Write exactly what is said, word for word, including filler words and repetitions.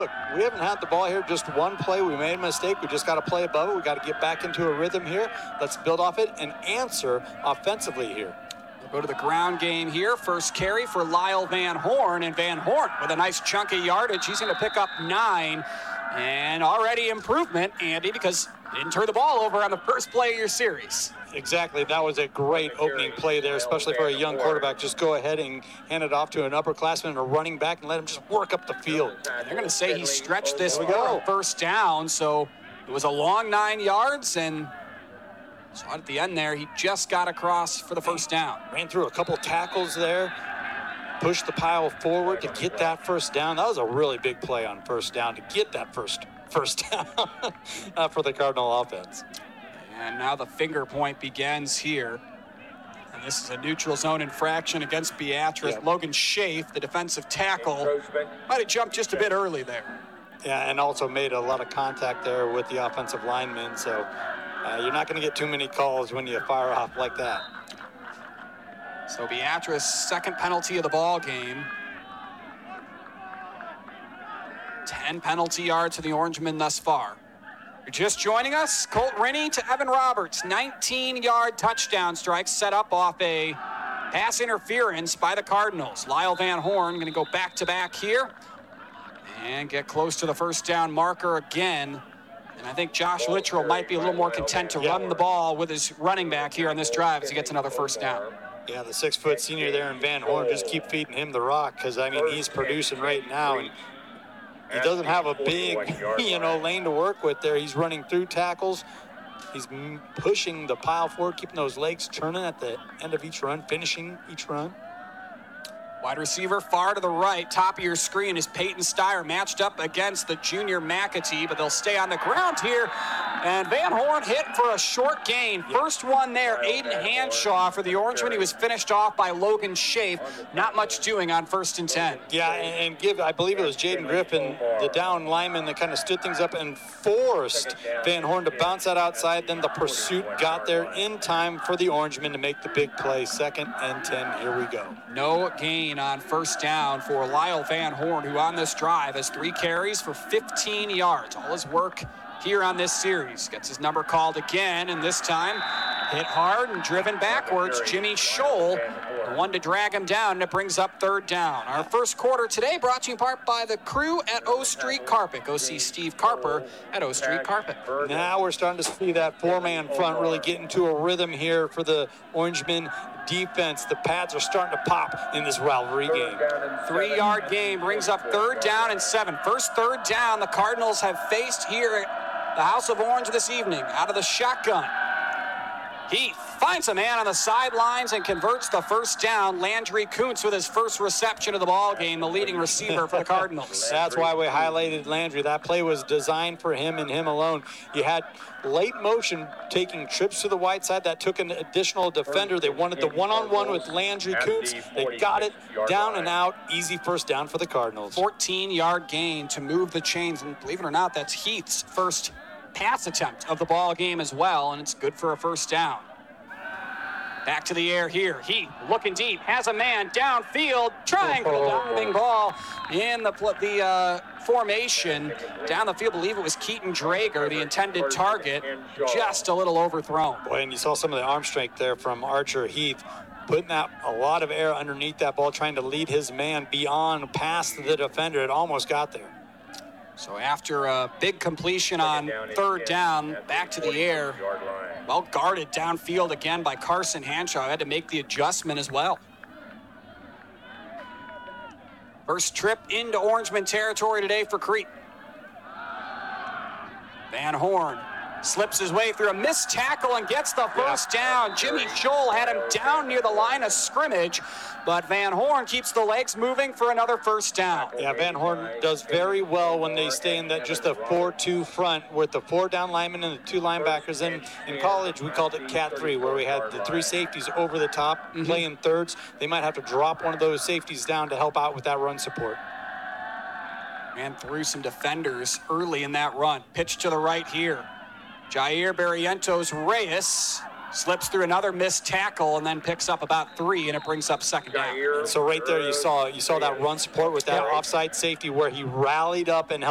Look, we haven't had the ball here just one play. We made a mistake. We just got to play above it. We got to get back into a rhythm here. Let's build off it and answer offensively here. We'll go to the ground game here. First carry for Lyle Van Horn, and Van Horn with a nice chunk of yardage. He's going to pick up nine, and already improvement, Andy, because you didn't turn the ball over on the first play of your series. Exactly. That was a great opening play there, especially for a young quarterback. Just go ahead and hand it off to an upperclassman and a running back and let him just work up the field. And they're going to say he stretched this for first down, so it was a long nine yards, and so at the end there, he just got across for the first down. Ran through a couple tackles there, pushed the pile forward to get that first down. That was a really big play on first down to get that first first down uh, for the Cardinal offense. And now the finger point begins here. And this is a neutral zone infraction against Beatrice. Yeah. Logan Schaaf, the defensive tackle, might have jumped just a bit early there. Yeah, and also made a lot of contact there with the offensive linemen. So uh, you're not going to get too many calls when you fire off like that. So Beatrice, second penalty of the ball game. ten penalty yards to the Orangemen thus far. You're just joining us, Colt Rennie to Evan Roberts. nineteen-yard touchdown strike set up off a pass interference by the Cardinals. Lyle Van Horn going to go back-to-back here and get close to the first down marker again. And I think Josh Littrell might be a little more content to run the ball with his running back here on this drive as he gets another first down. Yeah, the six-foot senior there in Van Horn, just keep feeding him the rock because, I mean, he's producing right now. And he doesn't have a big, you know, lane to work with there. He's running through tackles. He's pushing the pile forward, keeping those legs turning at the end of each run, finishing each run. Wide receiver far to the right, top of your screen is Peyton Steyer, matched up against the junior McAtee, but they'll stay on the ground here. And Van Horn hit for a short gain. First one there, Aiden Hanshaw for the Orangemen. He was finished off by Logan Schaaf. Not much doing on first and ten. Yeah, and give, I believe it was Jaden Griffin, the down lineman that kind of stood things up and forced Van Horn to bounce that outside. Then the pursuit got there in time for the Orangemen to make the big play. Second and ten, here we go. No gain on first down for Lyle Van Horn, who on this drive has three carries for fifteen yards. All his work here on this series. Gets his number called again, and this time hit hard and driven backwards. Jimmy Scholl, the one to drag him down, and it brings up third down. Our first quarter today brought to you in part by the crew at O Street Carpet. Go see Steve Carper at O Street Carpet. Now we're starting to see that four-man front really get into a rhythm here for the Orangemen defense. The pads are starting to pop in this rivalry game. Three-yard game brings up third down and seven. First third down the Cardinals have faced here at the House of Orange this evening. Out of the shotgun, Heath finds a man on the sidelines and converts the first down. Landry Kuntz with his first reception of the ball game, the leading receiver for the Cardinals. That's why we highlighted Landry. That play was designed for him and him alone. You had late motion taking trips to the white side. That took an additional defender. They wanted the one-on-one with Landry Kuntz. They got it down and out. Easy first down for the Cardinals. fourteen-yard gain to move the chains. And believe it or not, that's Heath's first pass attempt of the ball game as well, and it's good for a first down. Back to the air here. Heath looking deep, has a man downfield, triangle diving ball in the the uh, formation down the field. I believe it was Keaton Drager, the intended target, just a little overthrown. Boy, and you saw some of the arm strength there from Archer Heath, putting that a lot of air underneath that ball, trying to lead his man beyond past the defender. It almost got there. So after a big completion on third down, back to the air, well guarded downfield again by Carson Hanshaw. Had to make the adjustment as well. First trip into Orangeman territory today for Crete. Van Horn slips his way through a missed tackle and gets the first down. Jimmy Scholl had him down near the line of scrimmage, but Van Horn keeps the legs moving for another first down. Yeah, Van Horn does very well when they stay in that just a four two front with the four down linemen and the two linebackers. And in college, we called it cat three, where we had the three safeties over the top, mm-hmm. playing thirds. They might have to drop one of those safeties down to help out with that run support. Ran through some defenders early in that run. Pitch to the right here. Jair Barrientos Reyes slips through another missed tackle and then picks up about three, and it brings up second down. So right there you saw you saw that run support with that offside safety where he rallied up and helped